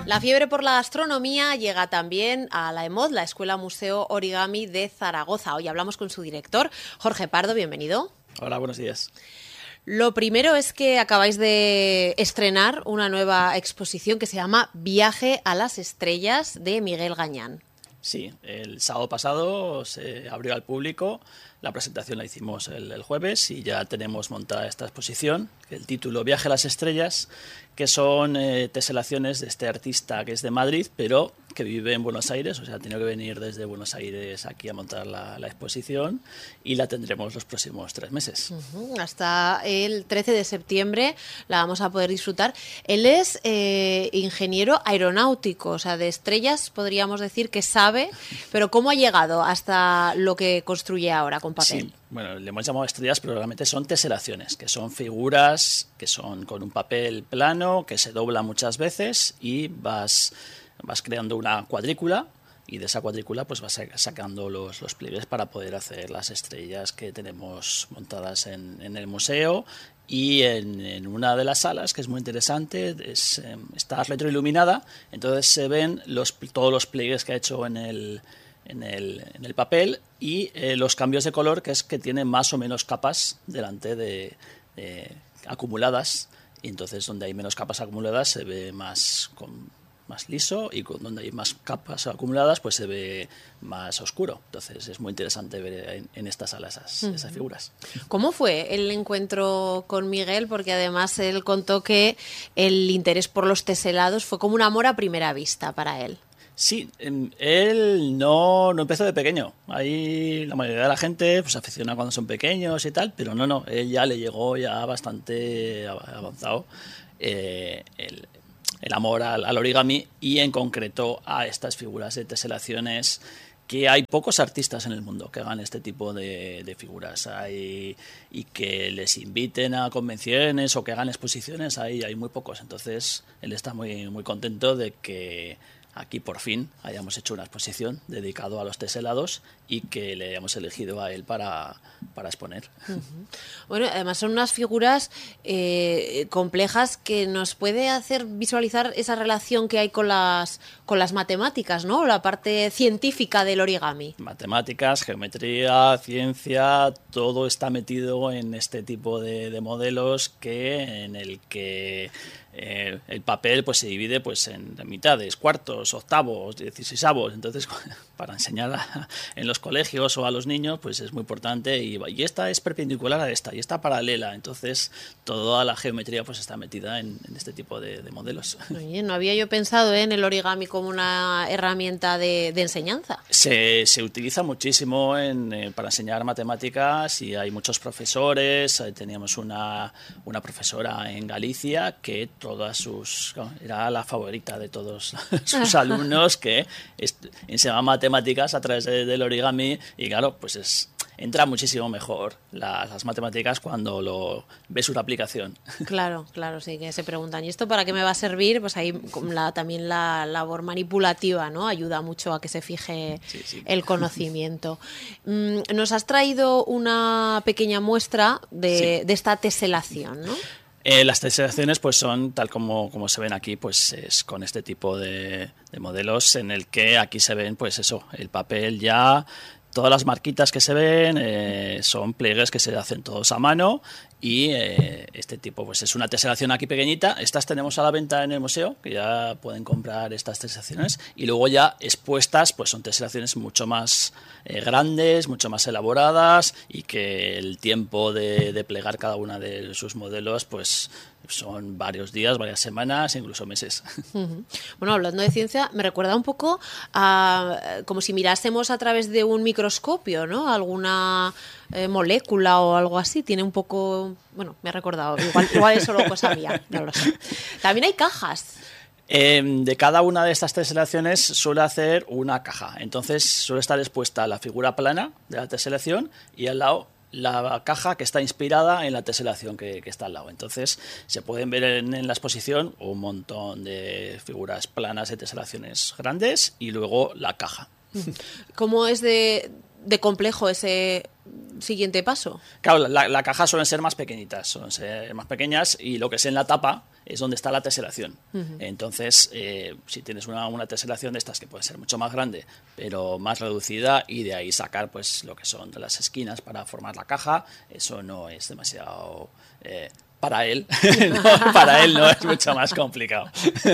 La fiebre por la gastronomía llega también a la EMOD, la Escuela Museo Origami de Zaragoza. Hoy hablamos con su director, Jorge Pardo, bienvenido. Hola, buenos días. Lo primero es que acabáis de estrenar una nueva exposición que se llama Viaje a las Estrellas de Miguel Gañán. Sí, el sábado pasado se abrió al público, la presentación la hicimos el jueves y ya tenemos montada esta exposición, el título Viaje a las Estrellas, que son teselaciones de este artista que es de Madrid, pero que vive en Buenos Aires, o sea, ha tenido que venir desde Buenos Aires aquí a montar la exposición y la tendremos los próximos 3 meses. Hasta el 13 de septiembre la vamos a poder disfrutar. Él es ingeniero aeronáutico, o sea, de estrellas podríamos decir que sabe, pero ¿cómo ha llegado hasta lo que construye ahora con papel? Sí, bueno, le hemos llamado estrellas, pero realmente son teselaciones, que son figuras que son con un papel plano, que se dobla muchas veces y vas creando una cuadrícula y de esa cuadrícula pues vas sacando los pliegues para poder hacer las estrellas que tenemos montadas en el museo. Y en una de las salas, que es muy interesante, está retroiluminada, entonces se ven todos los pliegues que ha hecho en el papel y los cambios de color, que es que tiene más o menos capas delante de acumuladas, y entonces donde hay menos capas acumuladas se ve más liso y donde hay más capas acumuladas pues se ve más oscuro. Entonces es muy interesante ver en esta sala esas figuras. ¿Cómo fue el encuentro con Miguel? Porque además él contó que el interés por los teselados fue como un amor a primera vista para él. Sí, él no empezó de pequeño. Ahí la mayoría de la gente pues, se aficiona cuando son pequeños y tal, pero no, él ya le llegó ya bastante avanzado el amor al origami y en concreto a estas figuras de teselaciones, que hay pocos artistas en el mundo que hagan este tipo de figuras y que les inviten a convenciones o que hagan exposiciones, hay muy pocos. Entonces él está muy, muy contento de que aquí por fin hayamos hecho una exposición dedicada a los teselados y que le hayamos elegido a él para exponer. Bueno, además son unas figuras complejas que nos puede hacer visualizar esa relación que hay con las matemáticas, ¿no? La parte científica del origami. Matemáticas, geometría, ciencia, todo está metido en este tipo de modelos en el que el papel pues se divide pues en mitades, cuartos, octavos, 16avos. Entonces, para enseñar en los colegios o a los niños, pues es muy importante. Y esta es perpendicular a esta y esta paralela. Entonces, toda la geometría pues está metida en este tipo de modelos. Oye, no había yo pensado en el origami como una herramienta de enseñanza. Se utiliza muchísimo para enseñar matemáticas y hay muchos profesores. Teníamos una profesora en Galicia que era la favorita de todos sus alumnos, que enseñaba matemáticas a través del origami y claro, pues entra muchísimo mejor las matemáticas cuando ves una aplicación. Claro, sí, que se preguntan, ¿y esto para qué me va a servir? Pues ahí también la labor manipulativa, ¿no? Ayuda mucho a que se fije el conocimiento. Nos has traído una pequeña muestra de esta teselación, ¿no? Las teselaciones pues son tal como se ven aquí, pues es con este tipo de modelos en el que aquí se ven pues eso, el papel ya, todas las marquitas que se ven son pliegues que se hacen todos a mano y este tipo pues es una teselación aquí pequeñita. Estas tenemos a la venta en el museo, que ya pueden comprar estas teselaciones, y luego ya expuestas pues son teselaciones mucho más grandes, mucho más elaboradas y que el tiempo de plegar cada una de sus modelos pues son varios días, varias semanas, incluso meses. Bueno, hablando de ciencia, me recuerda un poco a como si mirásemos a través de un microscopio, ¿no? Alguna molécula o algo así. Tiene un poco... Bueno, me ha recordado. Igual es solo cosa mía, no lo sé. También hay cajas. De cada una de estas teselaciones suele hacer una caja. Entonces suele estar expuesta la figura plana de la teselación y al lado la caja que está inspirada en la teselación que está al lado. Entonces se pueden ver en la exposición un montón de figuras planas de teselaciones grandes y luego la caja. ¿Cómo es de complejo ese siguiente paso? Claro, la caja suelen ser más pequeñitas, y lo que es en la tapa es donde está la teselación. Entonces, si tienes una teselación de estas que puede ser mucho más grande, pero más reducida, y de ahí sacar pues lo que son de las esquinas para formar la caja, eso no es demasiado... para él, para él no es mucho más complicado.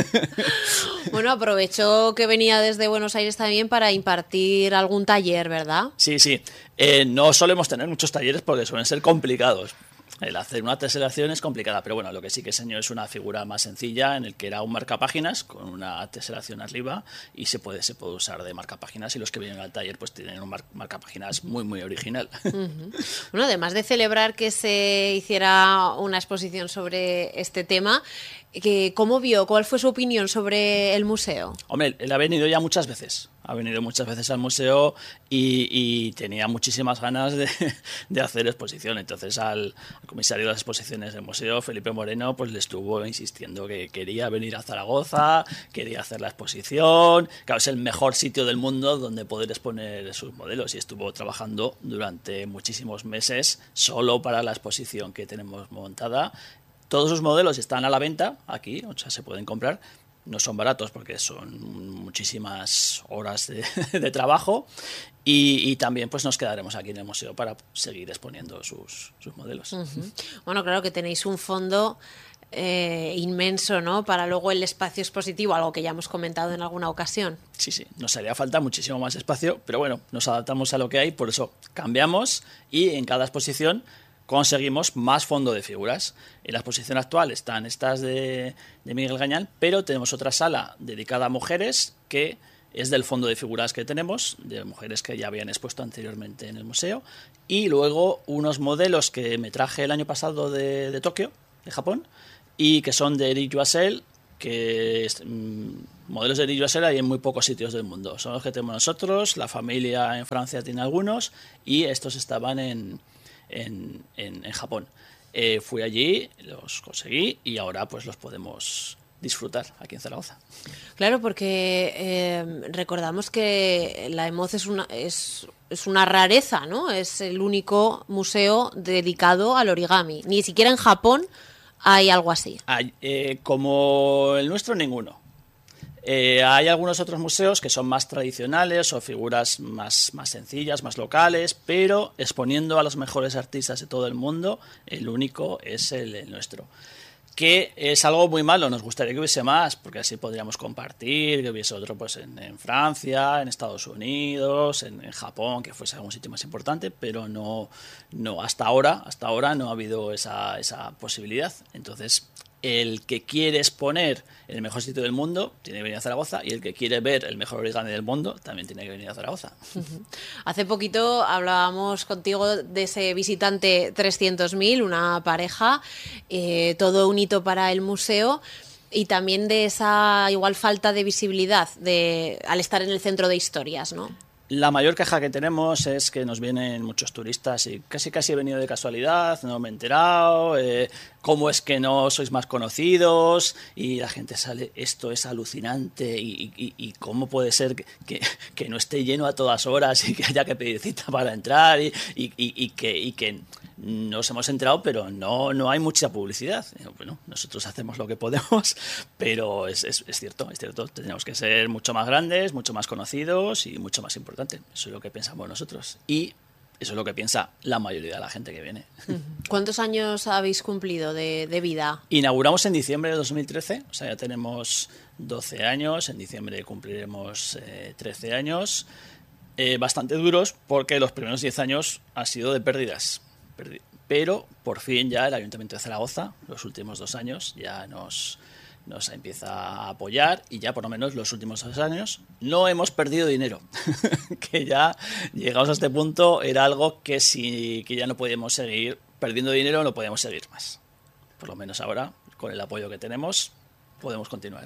Bueno, aprovecho que venía desde Buenos Aires también para impartir algún taller, ¿verdad? Sí. No solemos tener muchos talleres porque suelen ser complicados. El hacer una teselación es complicada, pero bueno, lo que sí que enseño es una figura más sencilla en el que era un marcapáginas con una teselación arriba y se puede usar de marcapáginas, y los que vienen al taller pues tienen un marcapáginas muy, muy original. Bueno, además de celebrar que se hiciera una exposición sobre este tema, ¿cómo vio? ¿Cuál fue su opinión sobre el museo? Hombre, él ha venido ya muchas veces. Ha venido muchas veces al museo y tenía muchísimas ganas de hacer exposición. Entonces al comisario de las exposiciones del museo, Felipe Moreno, pues le estuvo insistiendo que quería venir a Zaragoza, quería hacer la exposición. Claro, es el mejor sitio del mundo donde poder exponer sus modelos, y estuvo trabajando durante muchísimos meses solo para la exposición que tenemos montada. Todos sus modelos están a la venta aquí, o sea, se pueden comprar. No son baratos porque son muchísimas horas de trabajo, y también pues nos quedaremos aquí en el museo para seguir exponiendo sus modelos. Bueno, claro que tenéis un fondo inmenso, ¿no? Para luego el espacio expositivo, algo que ya hemos comentado en alguna ocasión. Sí, nos haría falta muchísimo más espacio, pero bueno, nos adaptamos a lo que hay, por eso cambiamos, y en cada exposición conseguimos más fondo de figuras. En la exposición actual están estas de Miguel Gañán, pero tenemos otra sala dedicada a mujeres, que es del fondo de figuras que tenemos, de mujeres que ya habían expuesto anteriormente en el museo, y luego unos modelos que me traje el año pasado de Tokio, de Japón, y que son de Eric Joissel, que modelos de Eric Joissel hay en muy pocos sitios del mundo. Son los que tenemos nosotros, la familia en Francia tiene algunos, y estos estaban en Japón. Fui allí, los conseguí, y ahora pues los podemos disfrutar aquí en Zaragoza. Claro, porque recordamos que la EMOZ es una rareza, ¿no? Es el único museo dedicado al origami. Ni siquiera en Japón hay algo así. Como el nuestro, ninguno. Hay algunos otros museos que son más tradicionales o figuras más sencillas, más locales, pero exponiendo a los mejores artistas de todo el mundo. El único es el nuestro, que es algo muy malo. Nos gustaría que hubiese más, porque así podríamos compartir, que hubiese otro pues en Francia, en Estados Unidos, en Japón, que fuese algún sitio más importante, pero no hasta ahora no ha habido esa posibilidad. Entonces, el que quiere exponer en el mejor sitio del mundo tiene que venir a Zaragoza, y el que quiere ver el mejor origami del mundo también tiene que venir a Zaragoza. Hace poquito hablábamos contigo de ese visitante 300.000, una pareja, todo un hito para el museo, y también de esa igual falta de visibilidad al estar en el centro de historias, ¿no? La mayor queja que tenemos es que nos vienen muchos turistas y casi he venido de casualidad, no me he enterado, cómo es que no sois más conocidos, y la gente sale, esto es alucinante, y cómo puede ser que no esté lleno a todas horas y que haya que pedir cita para entrar, y que nos hemos enterado, pero no hay mucha publicidad. Bueno, nosotros hacemos lo que podemos, pero es cierto, tenemos que ser mucho más grandes, mucho más conocidos y mucho más importantes. Eso es lo que pensamos nosotros, y eso es lo que piensa la mayoría de la gente que viene. ¿Cuántos años habéis cumplido de vida? Inauguramos en diciembre de 2013, o sea, ya tenemos 12 años, en diciembre cumpliremos 13 años, bastante duros, porque los primeros 10 años han sido de pérdidas. Pero por fin ya el Ayuntamiento de Zaragoza, los últimos 2 años, ya nos empieza a apoyar, y ya por lo menos los últimos 2 años no hemos perdido dinero. Que ya llegados a este punto era algo que ya no podíamos seguir perdiendo dinero, no podíamos seguir más. Por lo menos ahora, con el apoyo que tenemos, podemos continuar.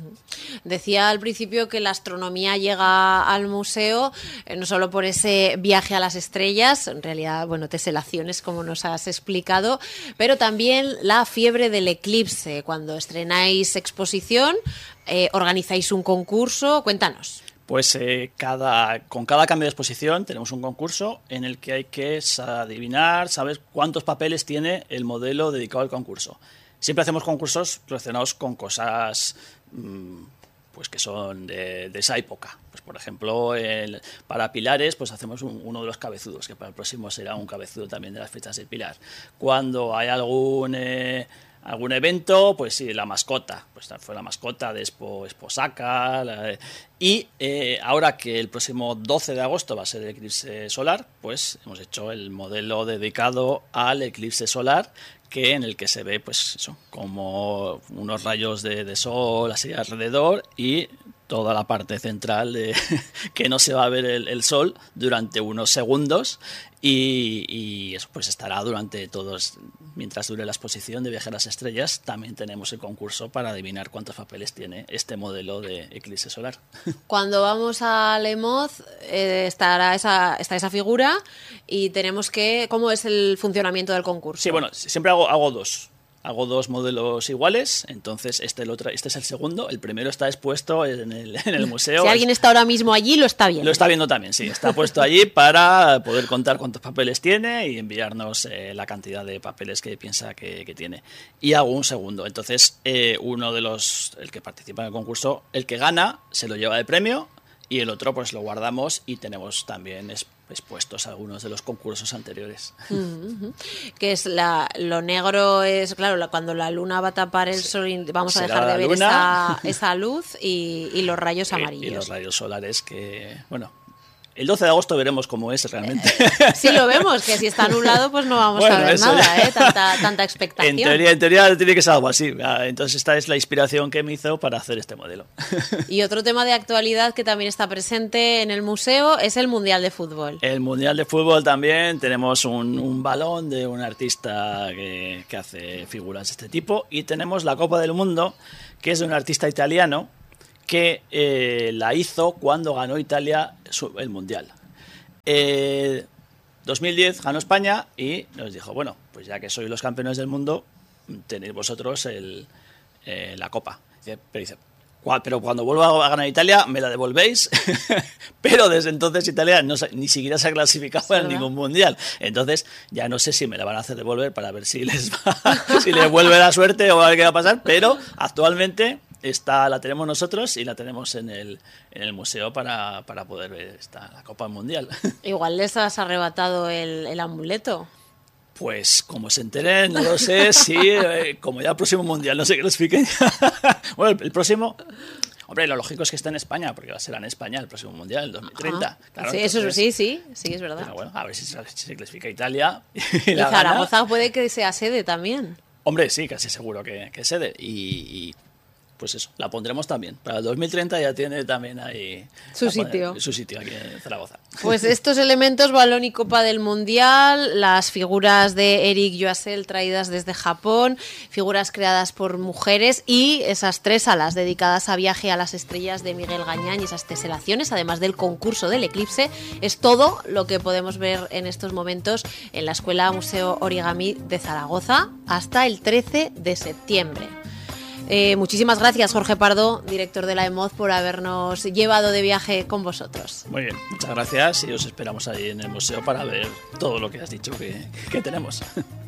Decía al principio que la astronomía llega al museo no solo por ese viaje a las estrellas, en realidad, bueno, teselaciones, como nos has explicado, pero también la fiebre del eclipse. Cuando estrenáis exposición, organizáis un concurso. Cuéntanos. Pues con cada cambio de exposición tenemos un concurso en el que hay que adivinar, saber cuántos papeles tiene el modelo dedicado al concurso. Siempre hacemos concursos relacionados con cosas pues que son de esa época. Pues por ejemplo, para Pilares pues hacemos uno de los cabezudos, que para el próximo será un cabezudo también de las fechas de Pilar. Cuando hay algún evento, pues sí, la mascota, pues fue la mascota de Esposaca. Y ahora que el próximo 12 de agosto va a ser el eclipse solar, pues hemos hecho el modelo dedicado al eclipse solar, en el que se ve pues eso, como unos rayos de sol así alrededor y toda la parte central que no se va a ver el sol durante unos segundos y eso pues estará durante mientras dure la exposición de Viaje a las Estrellas. También tenemos el concurso para adivinar cuántos papeles tiene este modelo de eclipse solar. Cuando vamos a Lemoz está esa figura y tenemos que... ¿Cómo es el funcionamiento del concurso? Sí, bueno, siempre hago dos. Hago dos modelos iguales, entonces este es el segundo, el primero está expuesto en el museo. Si alguien está ahora mismo allí, lo está viendo. Lo está viendo también, sí, está puesto allí para poder contar cuántos papeles tiene y enviarnos la cantidad de papeles que piensa que tiene. Y hago un segundo, entonces uno de el que participa en el concurso, el que gana, se lo lleva de premio y el otro pues lo guardamos y tenemos también expuestos algunos de los concursos anteriores. Que es lo negro es, claro, cuando la luna va a tapar el sol y vamos a dejar de ver esa luz y los rayos amarillos. Y los rayos solares que, bueno, el 12 de agosto veremos cómo es realmente. Sí lo vemos, que si está nublado pues no vamos a ver nada, tanta expectación. En teoría tiene que ser algo así. Entonces esta es la inspiración que me hizo para hacer este modelo. Y otro tema de actualidad que también está presente en el museo es el Mundial de Fútbol. El Mundial de Fútbol también, tenemos un balón de un artista que hace figuras de este tipo y tenemos la Copa del Mundo, que es de un artista italiano que la hizo cuando ganó Italia el Mundial. 2010 ganó España y nos dijo, bueno, pues ya que sois los campeones del mundo, tenéis vosotros la Copa. Pero cuando vuelva a ganar Italia, me la devolvéis. Pero desde entonces Italia ni siquiera se ha clasificado en ningún mundial. Entonces ya no sé si me la van a hacer devolver para ver si les vuelve la suerte o a ver qué va a pasar. Pero actualmente la tenemos nosotros y la tenemos en el museo para poder ver la Copa Mundial. Igual les has arrebatado el amuleto. Pues como se enteren, no lo sé, sí, como ya el próximo mundial no se clasifiquen. Bueno, el próximo... Hombre, lo lógico es que esté en España, porque será en España el próximo mundial, el 2030. Claro, sí, entonces, sí, es verdad. Pero bueno, a ver si se clasifica Italia y Zaragoza puede que sea sede también. Hombre, sí, casi seguro que sede. Y pues eso, la pondremos también. Para el 2030 ya tiene también ahí su sitio aquí en Zaragoza. Pues estos elementos, balón y Copa del Mundial, las figuras de Eric Joasel traídas desde Japón, figuras creadas por mujeres y esas 3 salas dedicadas a Viaje a las Estrellas de Miguel Gañán y esas teselaciones, además del concurso del eclipse, es todo lo que podemos ver en estos momentos en la Escuela Museo Origami de Zaragoza hasta el 13 de septiembre. Muchísimas gracias, Jorge Pardo, director de la EMOZ, por habernos llevado de viaje con vosotros. Muy bien, muchas gracias y os esperamos ahí en el museo para ver todo lo que has dicho que tenemos.